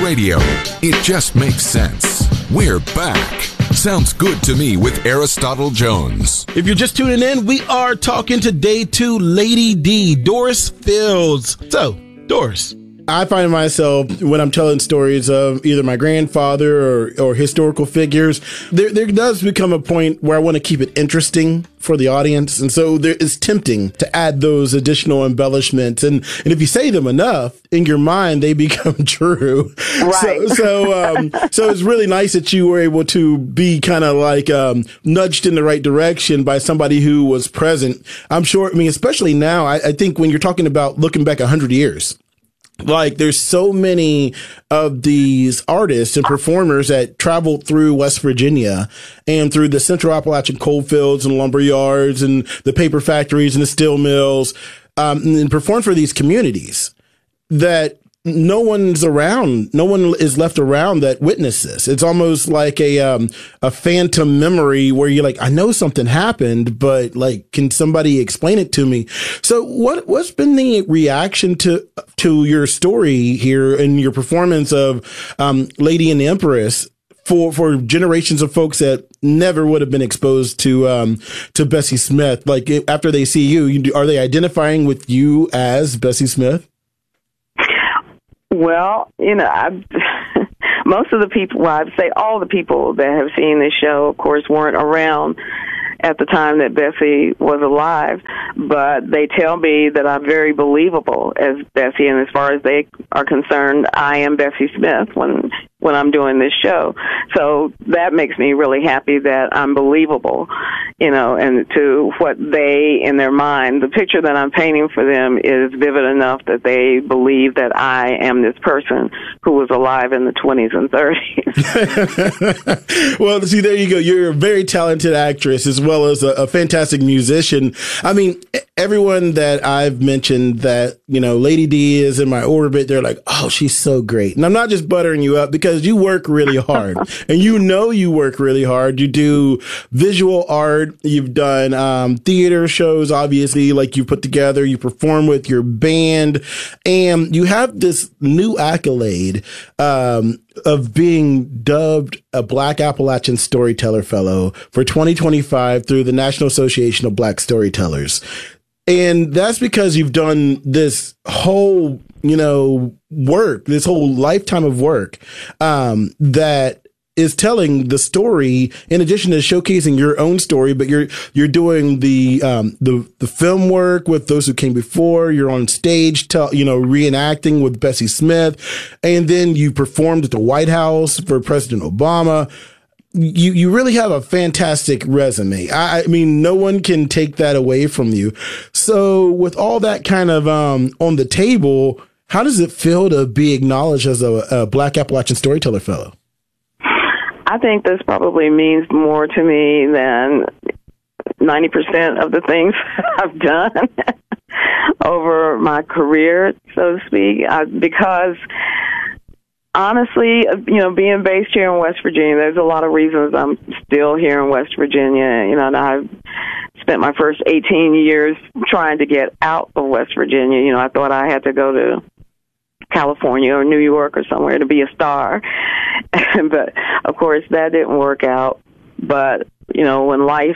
radio. It just makes sense. We're back. Sounds good to me with Aristotle Jones. If you're just tuning in, we are talking to Day 2 Lady D, Doris Fields. So, Doris. I find myself, when I'm telling stories of either my grandfather or historical figures, there does become a point where I want to keep it interesting for the audience. And so it's tempting to add those additional embellishments. And if you say them enough, in your mind, they become true. Right. So it's really nice that you were able to be kind of like nudged in the right direction by somebody who was present. I'm sure, especially now, I think when you're talking about looking back 100 years, like there's so many of these artists and performers that traveled through West Virginia and through the Central Appalachian coal fields and lumber yards and the paper factories and the steel mills, and performed for these communities that no one is left around that witnesses. It's almost like a phantom memory where you're like, I know something happened, but like, can somebody explain it to me? So what's been the reaction to your story here and your performance of Lady and the Empress for generations of folks that never would have been exposed to Bessie Smith? Like after they see you, are they identifying with you as Bessie Smith? Well, most of the people, I'd say all the people that have seen this show, of course, weren't around at the time that Bessie was alive, but they tell me that I'm very believable as Bessie, and as far as they are concerned, I am Bessie Smith when I'm doing this show. So that makes me really happy that I'm believable, and to what they, in their mind, the picture that I'm painting for them is vivid enough that they believe that I am this person who was alive in the 20s and 30s. Well, see, there you go. You're a very talented actress as well as a fantastic musician. Everyone that I've mentioned that, Lady D is in my orbit, they're like, oh, she's so great. And I'm not just buttering you up because you work really hard and you work really hard. You do visual art. You've done theater shows, obviously, like you put together. You perform with your band and you have this new accolade of being dubbed a Black Appalachian Storyteller Fellow for 2025 through the National Association of Black Storytellers. And that's because you've done this whole, work, this whole lifetime of work, that is telling the story in addition to showcasing your own story, but you're doing the film work with those who came before. You're on stage, reenacting with Bessie Smith, and then you performed at the White House for President Obama. You really have a fantastic resume. I mean, no one can take that away from you. So with all that kind of on the table, how does it feel to be acknowledged as a Black Appalachian Storyteller Fellow? I think this probably means more to me than 90% of the things I've done over my career, so to speak, because honestly, being based here in West Virginia, there's a lot of reasons I'm still here in West Virginia. And I've spent my first 18 years trying to get out of West Virginia. I thought I had to go to California or New York or somewhere to be a star. But, of course, that didn't work out. But, when life,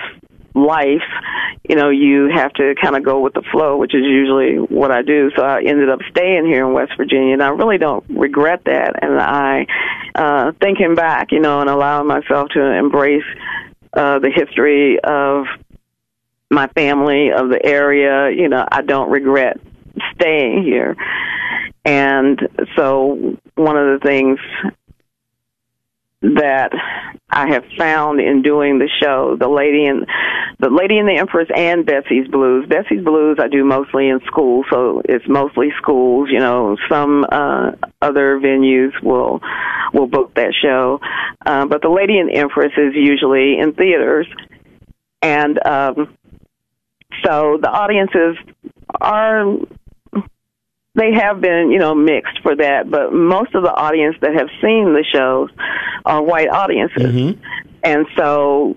you have to kind of go with the flow, which is usually what I do. So I ended up staying here in West Virginia, and I really don't regret that. And I, thinking back, and allowing myself to embrace the history of my family, of the area, I don't regret staying here. And so one of the things that I have found in doing the show, the Lady and the Empress and Bessie's Blues. Bessie's Blues I do mostly in schools, so it's mostly schools. Some other venues will book that show, but the Lady and the Empress is usually in theaters, and so the audiences are. They have been, mixed for that, but most of the audience that have seen the shows are white audiences. Mm-hmm. And so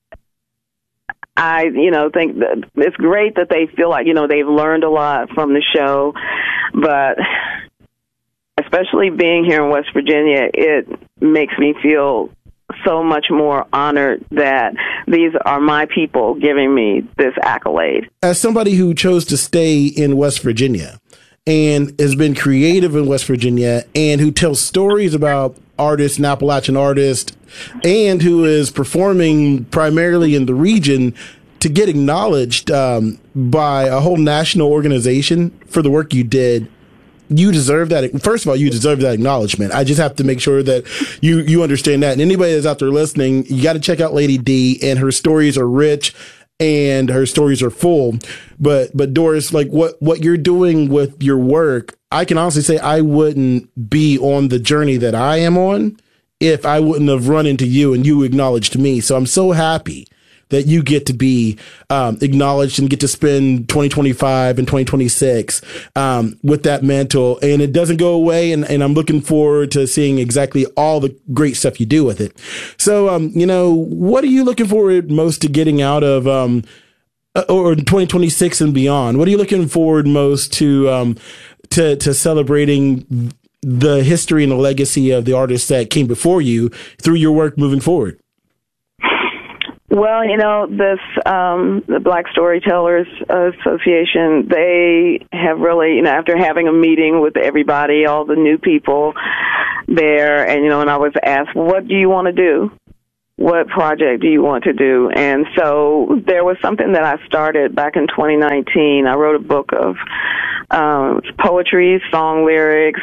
I, think that it's great that they feel like, they've learned a lot from the show, but as especially being here in West Virginia, it makes me feel so much more honored that these are my people giving me this accolade. As somebody who chose to stay in West Virginia and has been creative in West Virginia and who tells stories about artists and Appalachian artists and who is performing primarily in the region, to get acknowledged by a whole national organization for the work you did, you deserve that. First of all, you deserve that acknowledgement. I just have to make sure that you understand that. And anybody that's out there listening, you got to check out Lady D, and her stories are rich and her stories are full. But Doris, like what you're doing with your work, I can honestly say I wouldn't be on the journey that I am on if I wouldn't have run into you and you acknowledged me. So I'm so happy that you get to be acknowledged and get to spend 2025 and 2026 with that mantle. And it doesn't go away. And I'm looking forward to seeing exactly all the great stuff you do with it. So, what are you looking forward most to getting out of or 2026 and beyond? What are you looking forward most to celebrating the history and the legacy of the artists that came before you through your work moving forward? Well, this, the Black Storytellers Association, they have really, after having a meeting with everybody, all the new people there, and, and I was asked, what do you want to do? What project do you want to do? And so there was something that I started back in 2019. I wrote a book of poetry, song lyrics,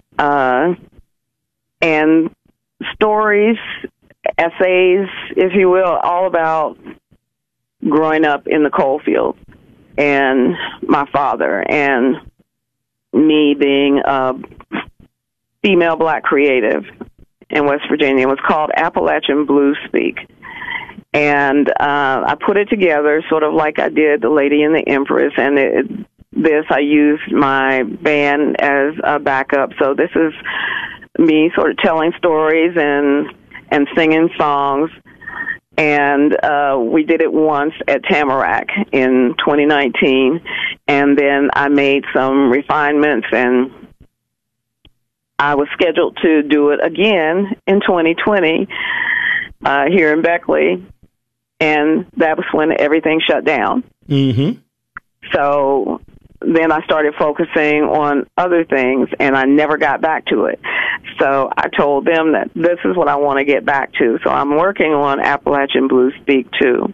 and stories, essays, if you will, all about growing up in the coal field and my father and me being a female Black creative in West Virginia. It was called Appalachian Blues Speak. And I put it together sort of like I did The Lady and the Empress, and I used my band as a backup. So this is me sort of telling stories and singing songs, and we did it once at Tamarack in 2019, and then I made some refinements, and I was scheduled to do it again in 2020 here in Beckley, and that was when everything shut down. Mm-hmm. So then I started focusing on other things, and I never got back to it. So I told them that this is what I want to get back to. So I'm working on Appalachian Blues Speak 2.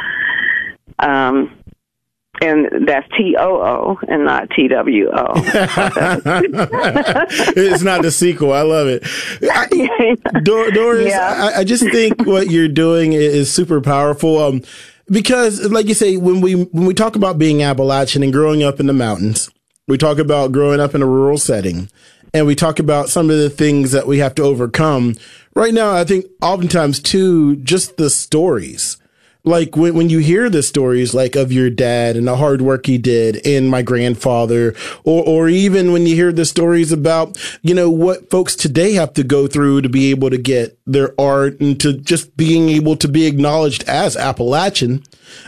And that's TOO and not TWO. It's not the sequel. I love it. Doris, yeah. I just think what you're doing is super powerful. Because, like you say, when we talk about being Appalachian and growing up in the mountains, we talk about growing up in a rural setting, and we talk about some of the things that we have to overcome. Right now, I think oftentimes, too, just the stories. Like when you hear the stories like of your dad and the hard work he did and my grandfather, or even when you hear the stories about, what folks today have to go through to be able to get their art and to just being able to be acknowledged as Appalachian,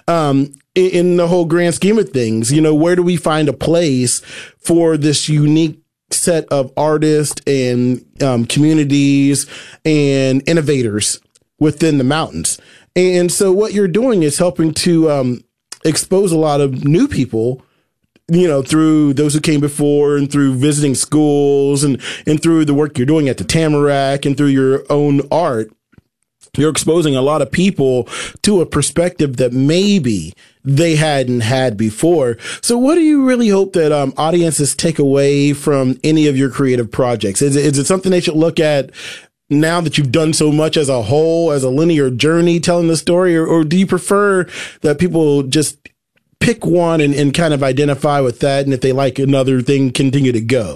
in the whole grand scheme of things, where do we find a place for this unique set of artists and communities and innovators within the mountains? And so what you're doing is helping to expose a lot of new people, through those who came before and through visiting schools and through the work you're doing at the Tamarack and through your own art. You're exposing a lot of people to a perspective that maybe they hadn't had before. So what do you really hope that audiences take away from any of your creative projects? Is it something they should look at now that you've done so much as a whole, as a linear journey telling the story, or do you prefer that people just pick one and kind of identify with that, and if they like another thing, continue to go?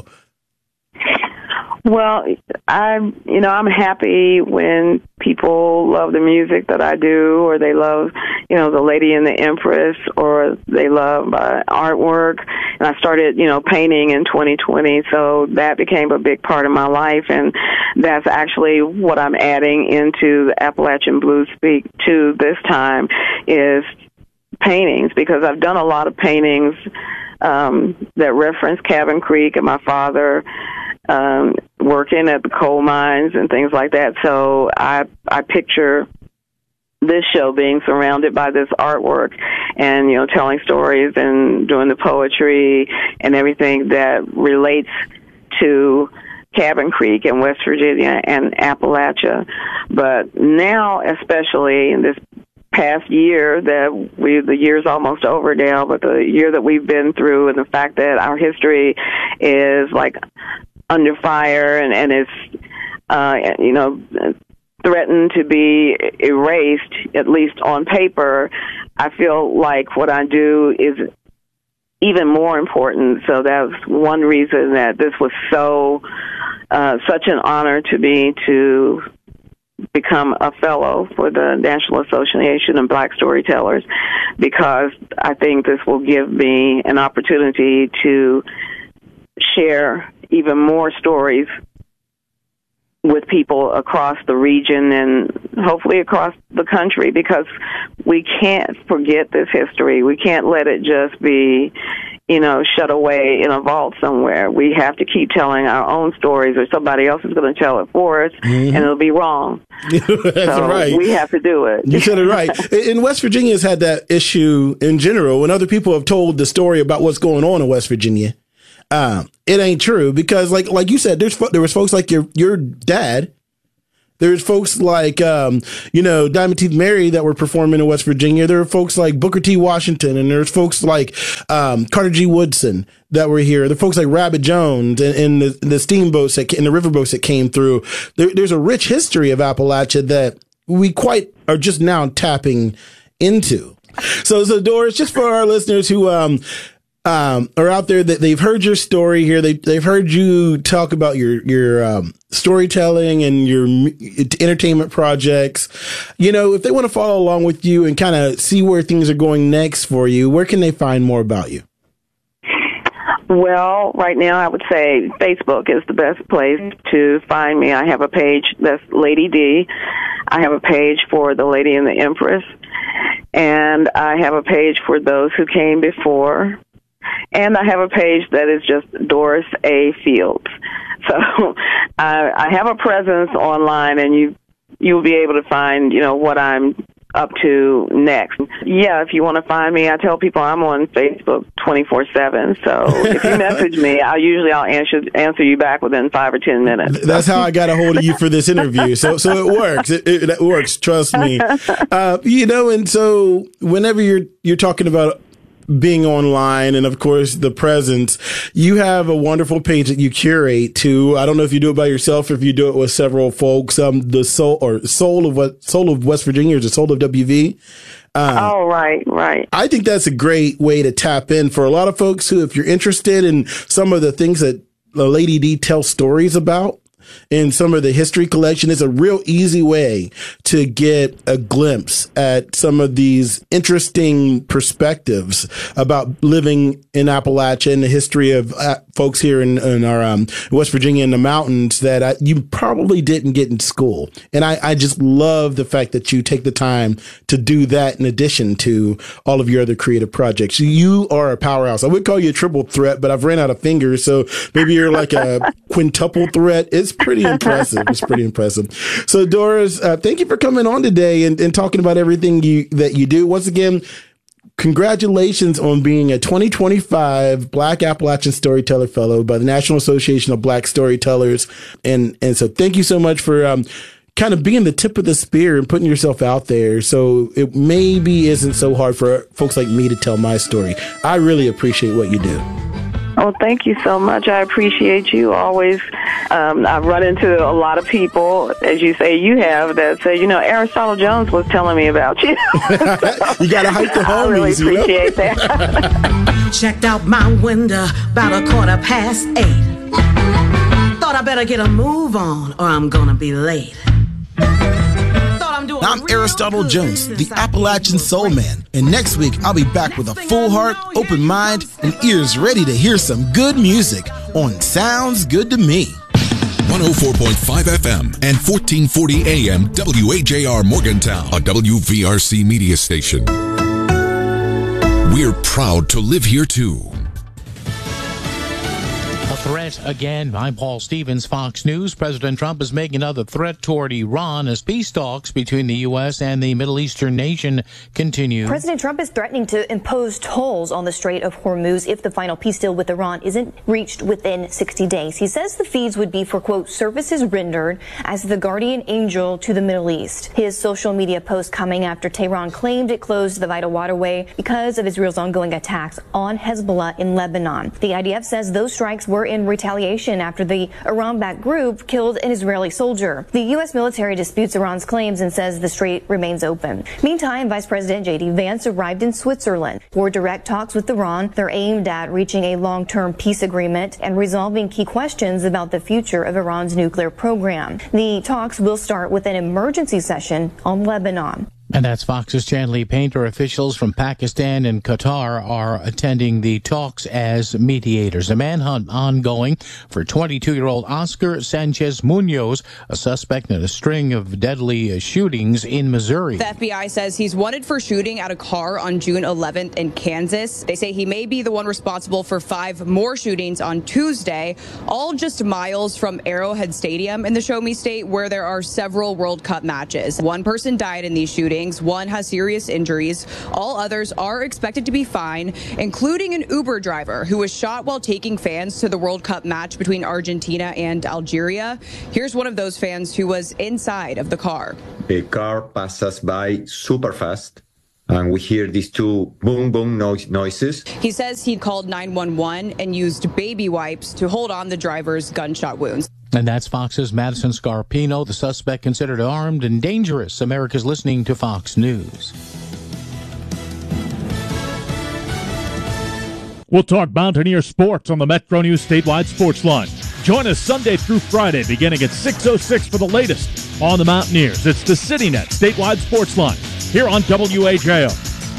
Well, I'm happy when people love the music that I do, or they love, The Lady and the Empress, or they love artwork. And I started, painting in 2020, so that became a big part of my life, and that's actually what I'm adding into the Appalachian Blues Speak 2 this time is paintings, because I've done a lot of paintings that reference Cabin Creek and my father, working at the coal mines and things like that. So I picture this show being surrounded by this artwork and, telling stories and doing the poetry and everything that relates to Cabin Creek and West Virginia and Appalachia. But now, especially in this past year the year's almost over now, but the year that we've been through and the fact that our history is like under fire and it's, threatened to be erased, at least on paper, I feel like what I do is even more important. So that's one reason that this was such an honor to me to become a fellow for the National Association of Black Storytellers, because I think this will give me an opportunity to share even more stories with people across the region and hopefully across the country, because we can't forget this history. We can't let it just be, shut away in a vault somewhere. We have to keep telling our own stories, or somebody else is going to tell it for us, and it'll be wrong. That's right. We have to do it. You said it right. And West Virginia has had that issue in general. When other people have told the story about what's going on in West Virginia, it ain't true, because like you said, there was folks like your dad. There's folks like, Diamond Teeth Mary that were performing in West Virginia. There were folks like Booker T. Washington, and there's folks like, Carter G. Woodson that were here. There are folks like Rabbit Jones and the steamboats and the riverboats that came through. There's a rich history of Appalachia that we quite are just now tapping into. So Doris, just for our listeners who, are out there, that they've heard your story here. They've heard you talk about your storytelling and your entertainment projects. If they want to follow along with you and kind of see where things are going next for you, where can they find more about you? Well, right now I would say Facebook is the best place to find me. I have a page that's Lady D. I have a page for the Lady and the Empress, and I have a page for those who came before. And I have a page that is just Doris A. Fields. So I have a presence online, and you'll be able to find, what I'm up to next. Yeah, if you want to find me, I tell people I'm on Facebook 24/7. So if you message me, I'll answer you back within 5 or 10 minutes. That's how I got a hold of you for this interview. So it works. It works. Trust me. And so whenever you're talking about being online and of course the presence, you have a wonderful page that you curate too. I don't know if you do it by yourself or if you do it with several folks. The Soul of West Virginia, or the Soul of WV. Right. I think that's a great way to tap in for a lot of folks who, if you're interested in some of the things that Lady D tells stories about, in some of the history collection, is a real easy way to get a glimpse at some of these interesting perspectives about living in Appalachia and the history of folks here in our West Virginia in the mountains that you probably didn't get in school. And I just love the fact that you take the time to do that in addition to all of your other creative projects. You are a powerhouse. I would call you a triple threat, but I've ran out of fingers, so maybe you're like a quintuple threat. It's pretty impressive. It's pretty impressive. So Doris, thank you for coming on today and talking about everything that you do. Once again, congratulations on being a 2025 Black Appalachian Storyteller Fellow by the National Association of Black Storytellers. And so thank you so much for kind of being the tip of the spear and putting yourself out there, so it maybe isn't so hard for folks like me to tell my story. I really appreciate what you do. Oh, thank you so much. I appreciate you always. I've run into a lot of people, as you say you have, that say, Aristotle Jones was telling me about you. You got to hype the homies. I really appreciate that. Checked out my window about 8:15. Thought I better get a move on or I'm going to be late. I'm Aristotle Jones, the Appalachian Soul Man, and next week I'll be back with a full heart, open mind, and ears ready to hear some good music on Sounds Good to Me. 104.5 FM and 1440 AM WAJR Morgantown, a WVRC media station. We're proud to live here too. A thread threat again. I'm Paul Stevens, Fox News. President Trump is making another threat toward Iran as peace talks between the U.S. and the Middle Eastern nation continue. President Trump is threatening to impose tolls on the Strait of Hormuz if the final peace deal with Iran isn't reached within 60 days. He says the fees would be for, quote, services rendered as the guardian angel to the Middle East. His social media post coming after Tehran claimed it closed the vital waterway because of Israel's ongoing attacks on Hezbollah in Lebanon. The IDF says those strikes were in retaliation after the Iran-backed group killed an Israeli soldier. The U.S. military disputes Iran's claims and says the strait remains open. Meantime, Vice President J.D. Vance arrived in Switzerland for direct talks with Iran. They're aimed at reaching a long-term peace agreement and resolving key questions about the future of Iran's nuclear program. The talks will start with an emergency session on Lebanon. And that's Fox's Chanley Painter. Officials from Pakistan and Qatar are attending the talks as mediators. A manhunt ongoing for 22-year-old Oscar Sanchez Munoz, a suspect in a string of deadly shootings in Missouri. The FBI says he's wanted for shooting at a car on June 11th in Kansas. They say he may be the one responsible for 5 more shootings on Tuesday, all just miles from Arrowhead Stadium in the Show Me State, where there are several World Cup matches. One person died in these shootings. One has serious injuries. All others are expected to be fine, including an Uber driver who was shot while taking fans to the World Cup match between Argentina and Algeria. Here's one of those fans who was inside of the car. A car passes by super fast, and we hear these 2 boom, boom noises. He says he called 911 and used baby wipes to hold on the driver's gunshot wounds. And that's Fox's Madison Scarpino, the suspect considered armed and dangerous. America's listening to Fox News. We'll talk Mountaineer sports on the Metro News statewide sports line. Join us Sunday through Friday beginning at 6:06 for the latest on the Mountaineers. It's the CityNet statewide sports line here on WAJO.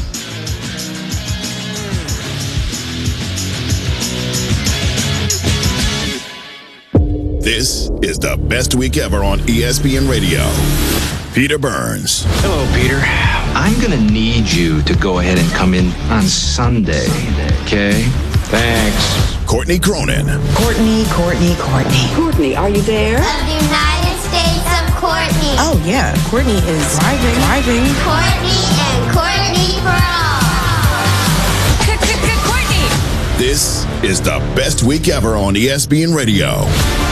This is the best week ever on ESPN Radio. Peter Burns. Hello, Peter. I'm going to need you to go ahead and come in on Sunday, okay? Thanks. Courtney Cronin. Courtney. Courtney, are you there? Of the United States of Courtney. Oh, yeah. Courtney is driving. Courtney and Courtney for all. Courtney. This is the best week ever on ESPN Radio.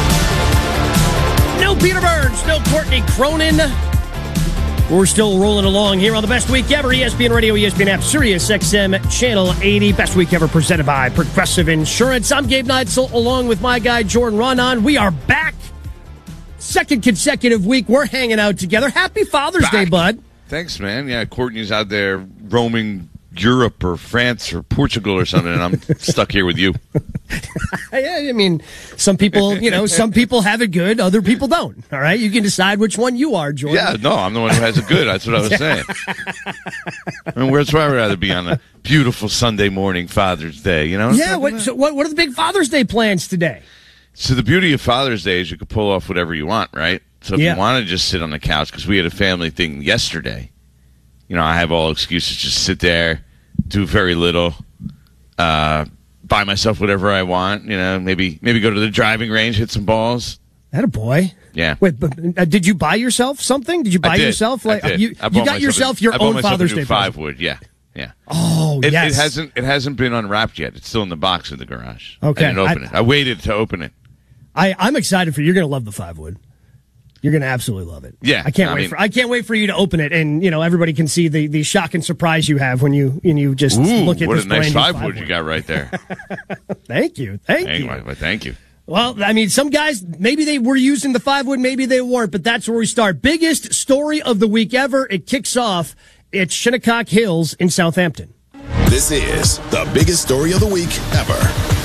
No Peter Burns, no Courtney Cronin. We're still rolling along here on the best week ever. ESPN Radio, ESPN app, Sirius XM, Channel 80. Best week ever presented by Progressive Insurance. I'm Gabe Neitzel along with my guy, Jordan Ronan. We are back. Second consecutive week. We're hanging out together. Happy Father's Day, bud. Thanks, man. Yeah, Courtney's out there roaming Europe or France or Portugal or something, and I'm stuck here with you. Yeah, I mean, some people, some people have it good, other people don't. All right, you can decide which one you are, Jordan. Yeah, no, I'm the one who has it good. That's what I was saying. I mean, where's where I'd rather be on a beautiful Sunday morning, Father's Day? You know? Yeah. What are the big Father's Day plans today? So the beauty of Father's Day is you can pull off whatever you want, right? So if you want to just sit on the couch, because we had a family thing yesterday. I have all excuses, just sit there, do very little, buy myself whatever I want, maybe go to the driving range, hit some balls. Attaboy. Yeah. Wait, but did you buy yourself something? Did you buy yourself you got yourself your own Father's Day present? 5-wood, yeah. Oh, yes. It hasn't been unwrapped yet. It's still in the box in the garage. Okay. I didn't open it. I waited to open it. I'm excited for you. You're going to love the 5-wood. You're going to absolutely love it. Yeah. I can't wait for you to open it, and everybody can see the shock and surprise you have when you just look at this brand new 5-wood. What a nice 5-wood you got right there. Thank you. Thank you. Well, I mean, some guys, maybe they were using the 5-wood, maybe they weren't, but that's where we start. Biggest story of the week ever. It kicks off at Shinnecock Hills in Southampton. This is the biggest story of the week ever.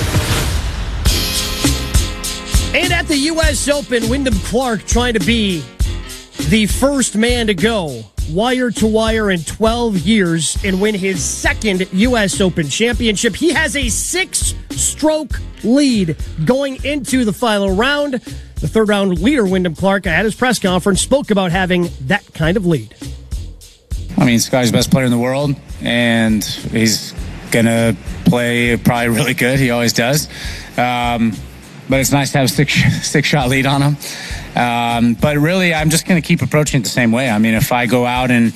And at the U.S. Open, Wyndham Clark trying to be the first man to go wire-to-wire in 12 years and win his second U.S. Open championship. He has a 6-stroke lead going into the final round. The third-round leader, Wyndham Clark, at his press conference, spoke about having that kind of lead. I mean, Sky's the best player in the world, and he's going to play probably really good. He always does. but it's nice to have a six-shot lead on him. But really, I'm just going to keep approaching it the same way. I mean, if I go out and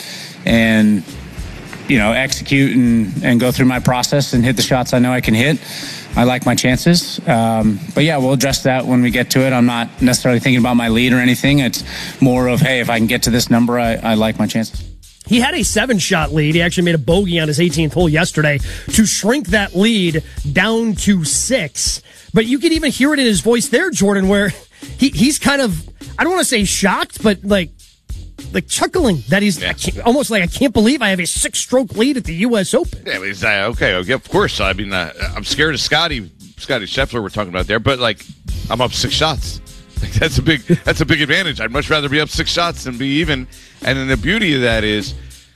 execute and go through my process and hit the shots I know I can hit, I like my chances. But yeah, we'll address that when we get to it. I'm not necessarily thinking about my lead or anything. It's more of, hey, if I can get to this number, I like my chances. He had a 7-shot lead. He actually made a bogey on his 18th hole yesterday to shrink that lead down to 6. But you could even hear it in his voice there, Jordan, where he's kind of, I don't want to say shocked, but like chuckling that he's almost like, I can't believe I have a 6-stroke lead at the U.S. Open. Yeah, he's okay, of course. I mean, I'm scared of Scotty Scheffler we're talking about there, but like, I'm up 6 shots. Like, that's a big advantage. I'd much rather be up 6 shots than be even. And then the beauty of that is,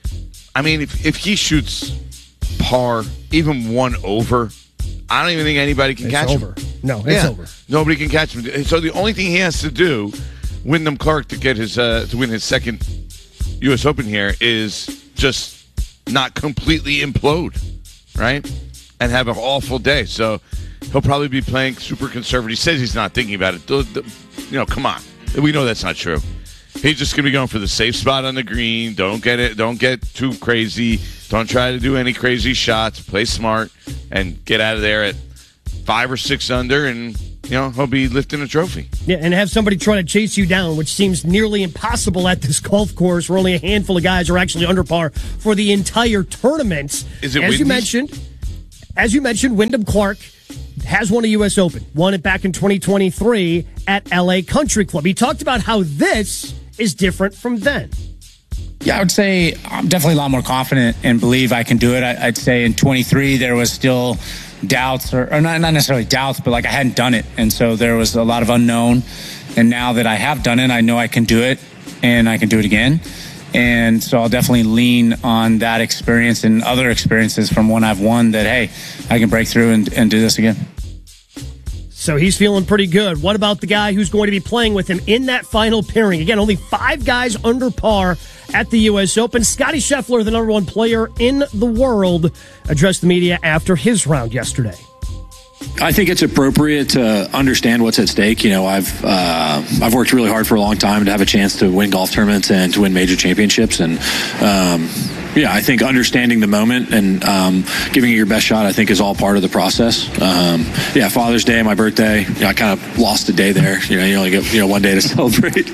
I mean, if he shoots par, even 1 over, I don't even think anybody can catch him. No, it's over. Nobody can catch him. So the only thing he has to do, Wyndham Clark, to get his to win his second U.S. Open here, is just not completely implode, right? And have an awful day. So he'll probably be playing super conservative. He says he's not thinking about it. Come on. We know that's not true. He's just going to be going for the safe spot on the green. Don't get too crazy. Don't try to do any crazy shots. Play smart and get out of there at 5 or 6 under, and he'll be lifting a trophy. Yeah, and have somebody try to chase you down, which seems nearly impossible at this golf course, where only a handful of guys are actually under par for the entire tournament. Is it As you mentioned, Wyndham Clark has won a U.S. Open. Won it back in 2023 at L.A. Country Club. He talked about how this is different from then. Yeah, I would say I'm definitely a lot more confident and believe I can do it. I'd say in 23 there was still doubts, or not necessarily doubts, but like I hadn't done it. And so there was a lot of unknown. And now that I have done it, I know I can do it, and I can do it again. And so I'll definitely lean on that experience and other experiences from when I've won that, hey, I can break through and do this again. So he's feeling pretty good. What about the guy who's going to be playing with him in that final pairing? Again, only 5 guys under par at the U.S. Open. Scotty Scheffler, the number 1 player in the world, addressed the media after his round yesterday. I think it's appropriate to understand what's at stake. I've worked really hard for a long time to have a chance to win golf tournaments and to win major championships. And, I think understanding the moment and giving it your best shot, I think, is all part of the process. Father's Day, my birthday, I kind of lost a day there. You only get 1 day to celebrate.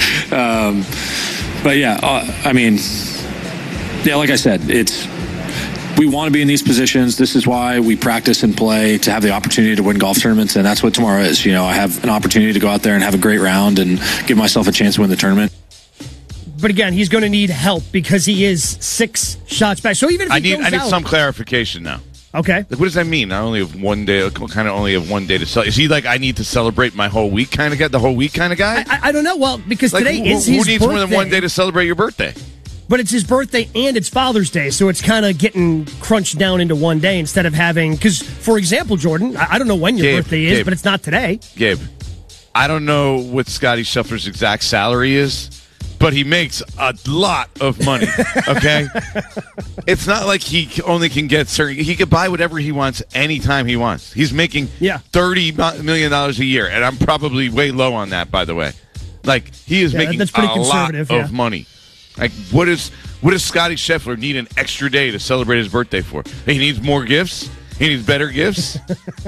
Like I said, we want to be in these positions. This is why we practice and play, to have the opportunity to win golf tournaments, and that's what tomorrow is. I have an opportunity to go out there and have a great round and give myself a chance to win the tournament. But again, he's going to need help because he is 6 shots back. So even if I need some clarification now. Okay. Like, what does that mean? I only have 1 day. Kind of only have 1 day to celebrate. Is he like, I need to celebrate my whole week kind of guy? The whole week kind of guy? I don't know. Well, because today is his birthday. Who needs more than 1 day to celebrate your birthday? But it's his birthday and it's Father's Day, so it's kind of getting crunched down into 1 day instead of having... Because, for example, Jordan, I don't know when your birthday is, but it's not today. Gabe, I don't know what Scotty Scheffler's exact salary is, but he makes a lot of money, okay? It's not like he only can get certain... He can buy whatever he wants anytime he wants. He's making $30 million a year, and I'm probably way low on that, by the way. Like, he is making a lot of money. Like, what does Scotty Scheffler need an extra day to celebrate his birthday for? He needs more gifts. He needs better gifts.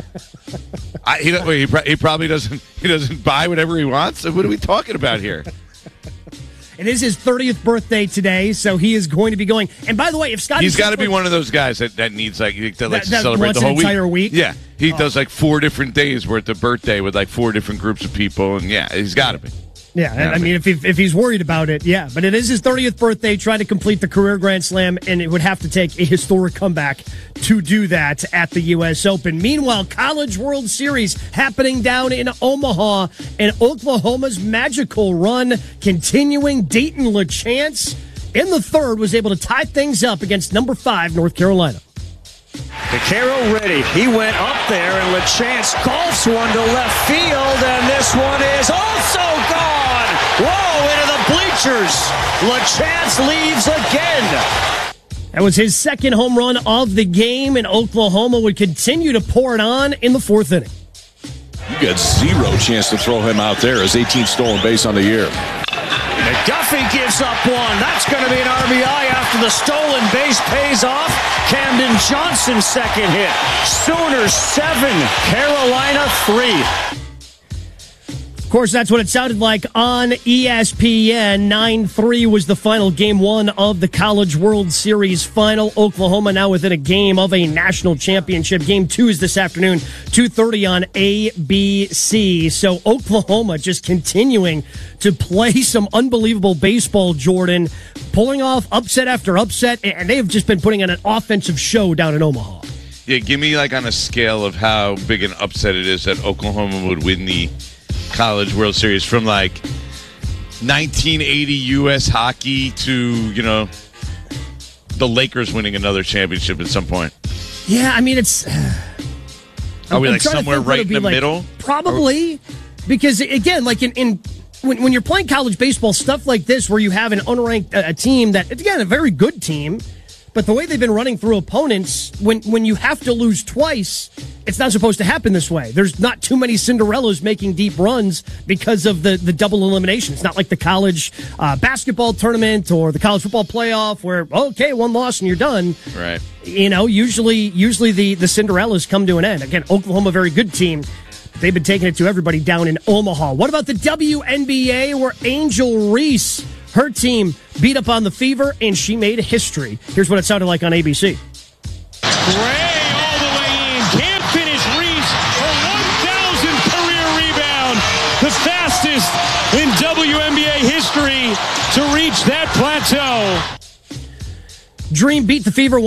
He probably doesn't. He doesn't buy whatever he wants. So what are we talking about here? It is his 30th birthday today, so he is going to be going. And by the way, if Scotty, he's got to be one of those guys that needs to celebrate the whole entire week. Yeah, he does like 4 different days worth of birthday with like 4 different groups of people, and he's got to be. Yeah, I mean, if he's worried about it, yeah. But it is his 30th birthday, trying to complete the career Grand Slam, and it would have to take a historic comeback to do that at the U.S. Open. Meanwhile, College World Series happening down in Omaha, and Oklahoma's magical run continuing. Dayton LaChance in the third was able to tie things up against number 5 North Carolina. DeCaro ready. He went up there, and LaChance golfs one to left field, and this one is also gone. Whoa, into the bleachers. LaChance leaves again. That was his second home run of the game, and Oklahoma would continue to pour it on in the 4th inning. They've got zero chance to throw him out there as 18 stolen base on the year. McDuffie gives up one. That's going to be an RBI after the stolen base pays off. Camden Johnson's second hit. Sooners 7, Carolina 3. Of course, that's what it sounded like on ESPN. 9-3 was the final game 1 of the College World Series final. Oklahoma now within a game of a national championship. Game 2 is this afternoon, 2:30 on ABC. So Oklahoma just continuing to play some unbelievable baseball, Jordan, pulling off upset after upset, and they have just been putting on an offensive show down in Omaha. Yeah, give me like on a scale of how big an upset it is that Oklahoma would win the College World Series, from like 1980 U.S. hockey to, the Lakers winning another championship at some point. Yeah, I mean, it's... Are we like somewhere right in the middle? Probably. Because, again, like when you're playing college baseball, stuff like this where you have an unranked team that, again, a very good team, but the way they've been running through opponents, when you have to lose twice, it's not supposed to happen this way. There's not too many Cinderellas making deep runs because of the double elimination. It's not like the college basketball tournament or the college football playoff where, okay, one loss and you're done. Right. Usually the Cinderellas come to an end. Again, Oklahoma, very good team. They've been taking it to everybody down in Omaha. What about the WNBA where Angel Reese, her team, beat up on the Fever, and she made history? Here's what it sounded like on ABC. Gray all the way in. Can't finish Reese. Her 1,000th career rebound. The fastest in WNBA history to reach that plateau. Dream beat the Fever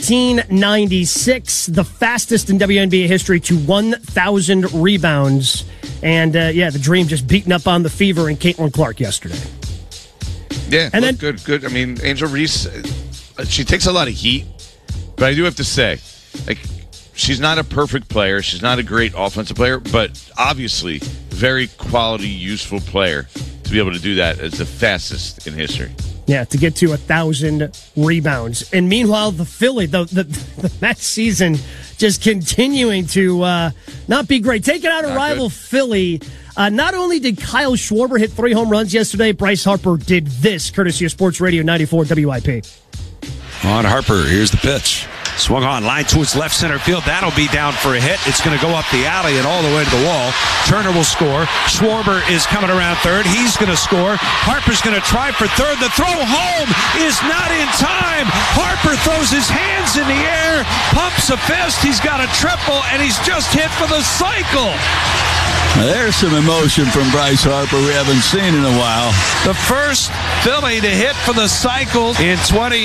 113-96, the fastest in WNBA history to 1,000 rebounds. And, the Dream just beating up on the Fever and Caitlin Clark yesterday. Yeah, and then, good. I mean, Angel Reese, she takes a lot of heat, but I do have to say, like, she's not a perfect player. She's not a great offensive player, but obviously very quality, useful player to be able to do that as the fastest in history. Yeah, to get to 1,000 rebounds. And meanwhile, the Philly, the Mets season just continuing to not be great. Taking out a rival Philly. Not only did Kyle Schwarber hit 3 home runs yesterday, Bryce Harper did this, courtesy of Sports Radio 94 WIP. On Harper, here's the pitch. Swung on, line towards left center field. That'll be down for a hit. It's going to go up the alley and all the way to the wall. Turner will score. Schwarber is coming around third. He's going to score. Harper's going to try for third. The throw home is not in time. Harper throws his hands in the air, pumps a fist. He's got a triple, and he's just hit for the cycle. There's some emotion from Bryce Harper we haven't seen in a while. The first Philly to hit for the cycle in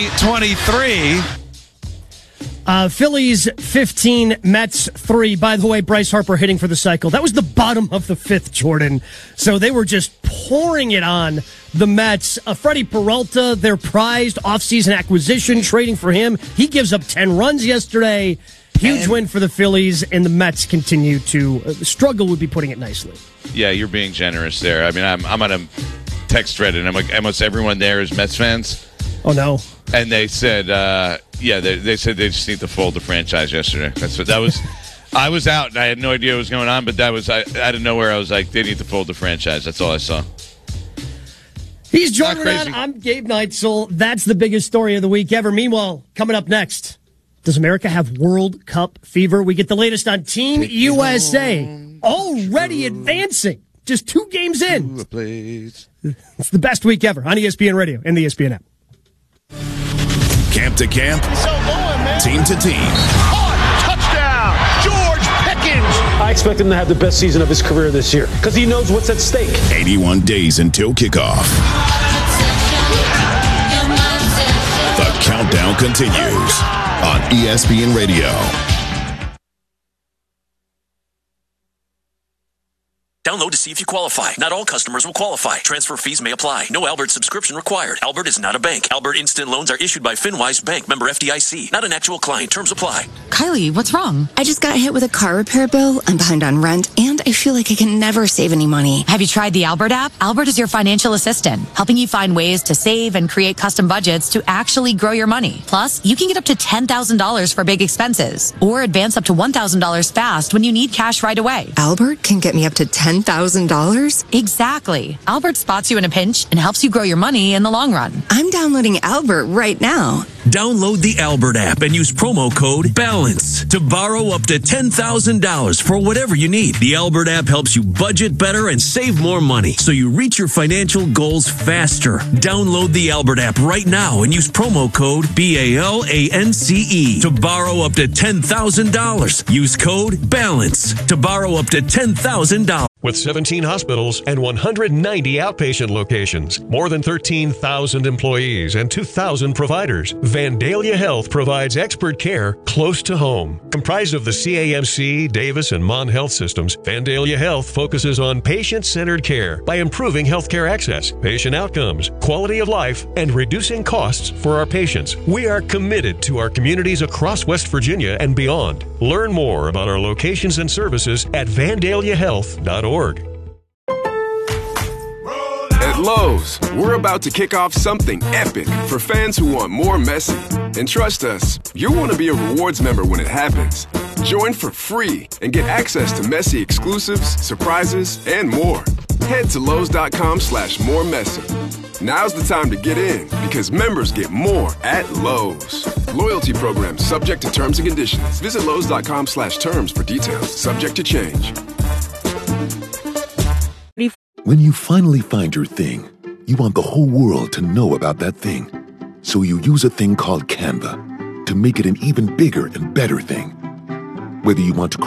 2023. Phillies 15, Mets 3. By the way, Bryce Harper hitting for the cycle. That was the bottom of the 5th, Jordan. So they were just pouring it on the Mets. Freddie Peralta, their prized offseason acquisition, trading for him. He gives up 10 runs yesterday. Huge win for the Phillies, and the Mets continue to struggle, would be putting it nicely. Yeah, you're being generous there. I mean, I'm on a text thread, and I'm like, almost everyone there is Mets fans. Oh, no. And they said, they said they just need to fold the franchise yesterday. That was. I was out, and I had no idea what was going on, but that was out of nowhere. I was like, they need to fold the franchise. That's all I saw. He's Jordan Raanan. I'm Gabe Neitzel. That's the biggest story of the week ever. Meanwhile, coming up next, does America have World Cup fever? We get the latest on Team USA already advancing. Just 2 games in. It's the best week ever on ESPN Radio and the ESPN app. Camp to camp, team to team. Touchdown, George Pickens. I expect him to have the best season of his career this year because he knows what's at stake. 81 days until kickoff. The countdown continues on ESPN Radio. Download to see if you qualify. Not all customers will qualify. Transfer fees may apply. No Albert subscription required. Albert is not a bank. Albert Instant Loans are issued by FinWise Bank, member FDIC. Not an actual client. Terms apply. Kylie, what's wrong? I just got hit with a car repair bill. I'm behind on rent, and I feel like I can never save any money. Have you tried the Albert app? Albert is your financial assistant, helping you find ways to save and create custom budgets to actually grow your money. Plus, you can get up to $10,000 for big expenses, or advance up to $1,000 fast when you need cash right away. Albert can get me up to $10,000? Exactly. Albert spots you in a pinch and helps you grow your money in the long run. I'm downloading Albert right now. Download the Albert app and use promo code BALANCE to borrow up to $10,000 for whatever you need. The Albert app helps you budget better and save more money so you reach your financial goals faster. Download the Albert app right now and use promo code BALANCE to borrow up to $10,000. Use code BALANCE to borrow up to $10,000. With 17 hospitals and 190 outpatient locations, more than 13,000 employees, and 2,000 providers, Vandalia Health provides expert care close to home. Comprised of the CAMC, Davis, and Mon Health systems, Vandalia Health focuses on patient-centered care by improving healthcare access, patient outcomes, quality of life, and reducing costs for our patients. We are committed to our communities across West Virginia and beyond. Learn more about our locations and services at vandaliahealth.org. At Lowe's, we're about to kick off something epic for fans who want more Messi. And trust us, you'll want to be a rewards member when it happens. Join for free and get access to Messi exclusives, surprises, and more. Head to Lowe's.com/moremessy. Now's the time to get in because members get more at Lowe's. Loyalty program subject to terms and conditions. Visit Lowe's.com/terms for details. Subject to change. When you finally find your thing, you want the whole world to know about that thing. So you use a thing called Canva to make it an even bigger and better thing. Whether you want to